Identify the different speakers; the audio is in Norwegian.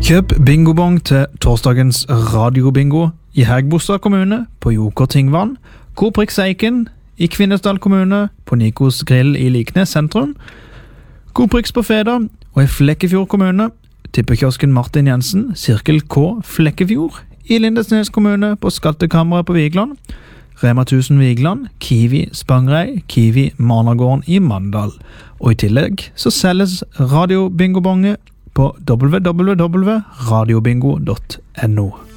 Speaker 1: Kjøp bingobong til torsdagens radiobingo i Hægebostad kommune på Joker Tingvann, Koprix Eiken i Kvinesdal kommune på Nikos Grill i Liknes sentrum, Koprix på Feda og i Flekkefjord kommune, tippekiosken Martin Jensen, Sirkel K Flekkefjord i Lindesnes kommune på Skattekammeret på Vigland, Rema 1000 Vigland, Kiwi Spangrei, Kiwi Marnagården i Mandal. Og i tillegg så selges radiobingobonge på www.radiobingo.no.